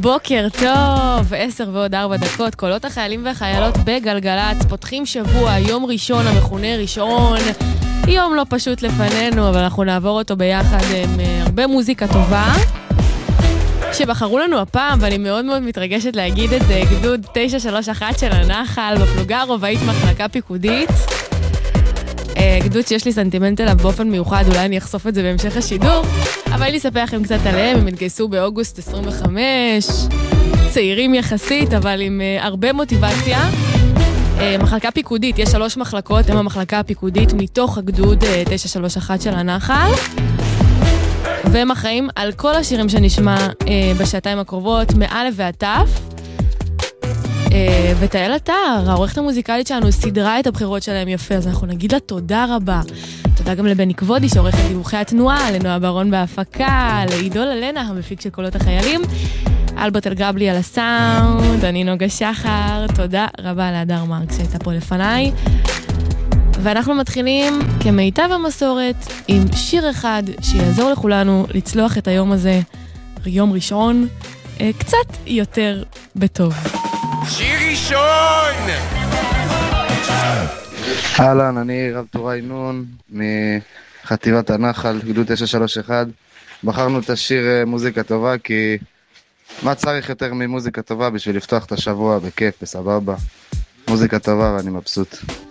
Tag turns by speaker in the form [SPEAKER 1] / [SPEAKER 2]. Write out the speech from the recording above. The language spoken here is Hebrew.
[SPEAKER 1] בוקר טוב, 10:04, קולות החיילים והחיילות בגלגלץ, פותחים שבוע, יום ראשון המכונה ראשון, יום לא פשוט לפנינו, אבל אנחנו נעבור אותו ביחד עם הרבה מוזיקה טובה, שבחרו לנו הפעם, ואני מאוד מאוד מתרגשת להגיד את זה, גדוד 931 של הנחל, בפלוגה הרובעית מחלקה פיקודית, גדוד שיש לי סנטימנט אליו באופן מיוחד, אולי אני אחשוף את זה בהמשך השידור, אבל אני אספר לכם קצת עליהם. הם התגייסו באוגוסט 25, צעירים יחסית, אבל עם הרבה מוטיבציה. מחלקה פיקודית, יש 3 מחלקות, הם המחלקה הפיקודית מתוך הגדוד 931 של הנחל, והם אחראים על כל השירים שנשמע בשעתיים הקרובות, מא' ועד ת'. ותאל אתר, העורכת המוזיקלית שלנו, סדרה את הבחירות שלהם יפה, אז אנחנו נגיד לה תודה רבה. תודה גם לבני כבודי שעורך את דיווחי התנועה, לנועה ברון בהפקה, לעידול אלנה, המפיק של קולות החיילים, אלברט אלגבלי על הסאונד, אני נוגה שחר, תודה רבה להדר מרק שהייתה פה לפניי. ואנחנו מתחילים כמיטב המסורת עם שיר אחד שיעזור לכולנו לצלוח את היום הזה, יום ראשון, קצת יותר בטוב.
[SPEAKER 2] שיר ראשון!
[SPEAKER 3] אהלן, אני רב תוראי נון מחטיבת הנחל, גדוד 931. בחרנו את השיר מוזיקה טובה, כי מה צריך יותר ממוזיקה טובה בשביל לפתוח את השבוע בכיף, בסבבה. מוזיקה טובה ואני מבסוט.